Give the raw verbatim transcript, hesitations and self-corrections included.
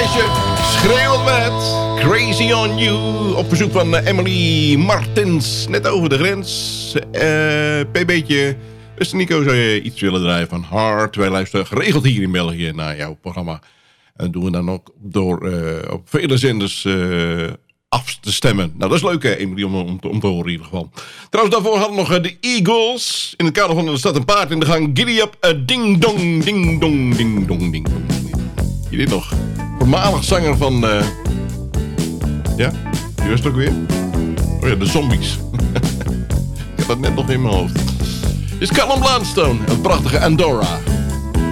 meisje. Schreeuwend met Crazy on You. Op verzoek van Emily Martens. Net over de grens. Uh, pb'tje. Dus Nico, zou je iets willen draaien van Hard? Wij luisteren geregeld hier in België naar jouw programma. En dat doen we dan ook door uh, op vele zenders uh, af te stemmen. Nou, dat is leuk, hè, Emily, om, om, om te horen in ieder geval. Trouwens, daarvoor hadden we nog uh, de Eagles. In het kader van er staat een paard in de gang. Giddy up, uh, ding dong, ding dong, ding dong, ding dong. Je dit nog? Voormalig zanger van... Uh... Ja, die was het ook weer? Oh ja, de Zombies. Ik had dat net nog in mijn hoofd. Dit is Callum Bladstone, het prachtige Andorra.